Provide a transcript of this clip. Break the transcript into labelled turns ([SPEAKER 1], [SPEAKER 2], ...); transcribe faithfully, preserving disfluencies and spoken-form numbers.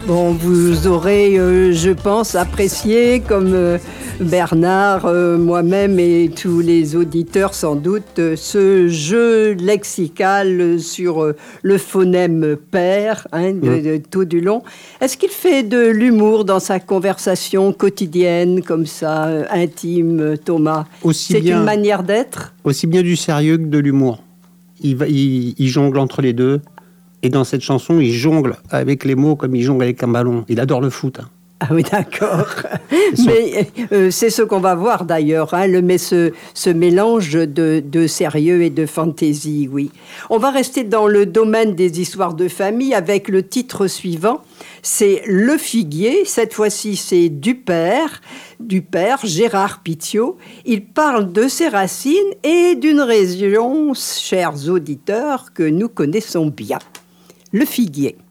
[SPEAKER 1] Bon, vous aurez, euh, je pense, apprécié, comme euh, Bernard, euh, moi-même et tous les auditeurs sans doute, euh, ce jeu lexical sur euh, le phonème père, hein, de,
[SPEAKER 2] Mmh.
[SPEAKER 1] de tout du long. Est-ce qu'il fait de l'humour dans sa conversation quotidienne, comme ça, euh, intime, euh, Thomas?
[SPEAKER 2] Aussi
[SPEAKER 1] C'est
[SPEAKER 2] bien,
[SPEAKER 1] une manière d'être?
[SPEAKER 2] aussi bien du sérieux que de l'humour. Il, va, il, il jongle entre les deux. Et dans cette chanson, il jongle avec les mots comme il jongle avec un ballon. Il adore le foot. Hein.
[SPEAKER 1] Ah oui, d'accord. Mais euh, c'est ce qu'on va voir d'ailleurs, hein, le, mais ce, ce mélange de, de sérieux et de fantaisie, oui. On va rester dans le domaine des histoires de famille avec le titre suivant. C'est Le Figuier. Cette fois-ci, c'est du père, du père Gérard Pitiot. Il parle de ses racines et d'une région, chers auditeurs, que nous connaissons bien. Le Figuier.